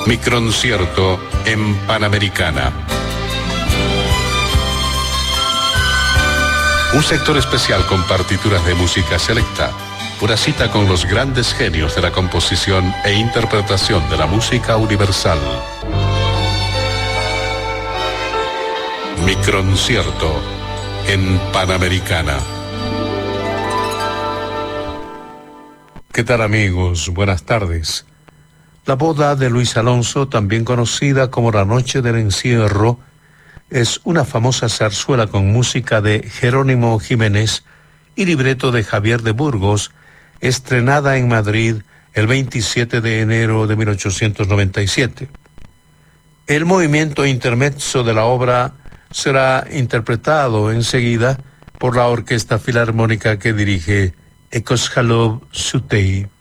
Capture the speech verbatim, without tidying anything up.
Microncierto en Panamericana. Un sector especial con partituras de música selecta. Pura cita con los grandes genios de la composición e interpretación de la música universal. Microncierto en Panamericana. ¿Qué tal, amigos? Buenas tardes. La boda de Luis Alonso, también conocida como La Noche del Encierro, es una famosa zarzuela con música de Jerónimo Jiménez y libreto de Javier de Burgos, estrenada en Madrid el veintisiete de enero de mil ochocientos noventa y siete. El movimiento intermezzo de la obra será interpretado enseguida por la Orquesta Filarmónica que dirige Ekoshalov Sutey.